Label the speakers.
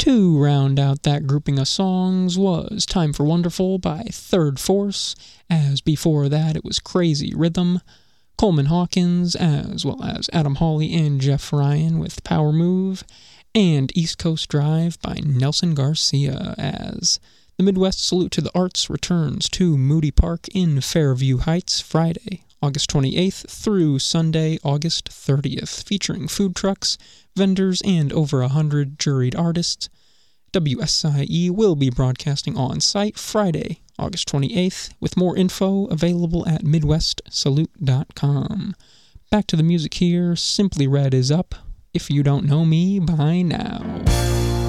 Speaker 1: To round out that grouping of songs was Time for Wonderful by Third Force, as before that it was Crazy Rhythm, Coleman Hawkins, as well as Adam Hawley and Jeff Ryan with Power Move, and East Coast Drive by Nelson Garcia, as the Midwest Salute to the Arts returns to Moody Park in Fairview Heights Friday, August 28th through Sunday, August 30th, featuring food trucks, vendors, and over 100 juried artists. WSIE will be broadcasting on site Friday, August 28th, with more info available at MidwestSalute.com. Back to the music here. Simply Red is up, if you don't know me by now.